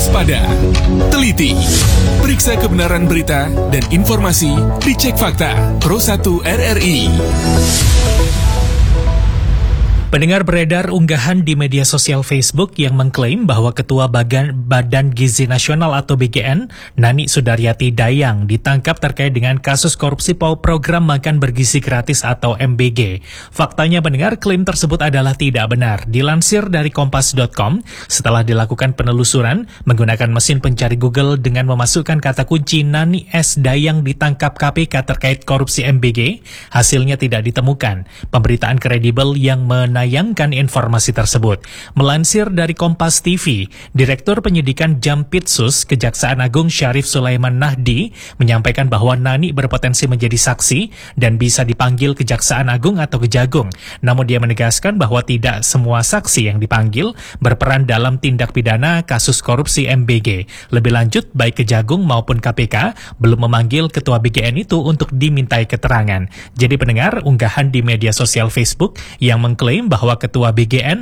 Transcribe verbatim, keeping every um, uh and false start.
Waspada, teliti, periksa kebenaran berita dan informasi, dicek fakta. Pro satu R R I. Pendengar, beredar unggahan di media sosial Facebook yang mengklaim bahwa Ketua Bagan, Badan Gizi Nasional atau B G N, Nani Sudaryati Dayang, ditangkap terkait dengan kasus korupsi program makan bergizi gratis atau M B G. Faktanya, pendengar, klaim tersebut adalah tidak benar. Dilansir dari kompas dot com, setelah dilakukan penelusuran menggunakan mesin pencari Google dengan memasukkan kata kunci Nani S. Dayang ditangkap K P K terkait korupsi M B G, hasilnya tidak ditemukan pemberitaan kredibel yang men menayangkan informasi tersebut. Melansir dari Kompas T V, Direktur Penyidikan Jampitsus Kejaksaan Agung Syarif Sulaiman Nahdi menyampaikan bahwa Nani berpotensi menjadi saksi dan bisa dipanggil Kejaksaan Agung atau Kejagung. Namun dia menegaskan bahwa tidak semua saksi yang dipanggil berperan dalam tindak pidana kasus korupsi M B G. Lebih lanjut, baik Kejagung maupun K P K belum memanggil Ketua B G N itu untuk dimintai keterangan. Jadi pendengar, unggahan di media sosial Facebook yang mengklaim bahwa Ketua B G N